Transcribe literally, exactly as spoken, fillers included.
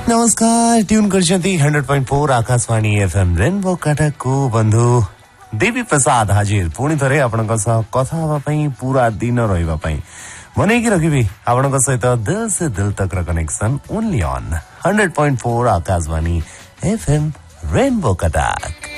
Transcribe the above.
नमस्कार tune करछन्ती hundred point four Akashvani FM rainbow कटकको बंधु देवी प्रसाद हाजिर पुणी थरे आपणको सह कथा हवा पई पूरा दिन रहिबा पई भनेकी रखिबी आपणको सहित दिल से दिल तक र connection only on hundred point four Akashvani FM rainbow Cuttack.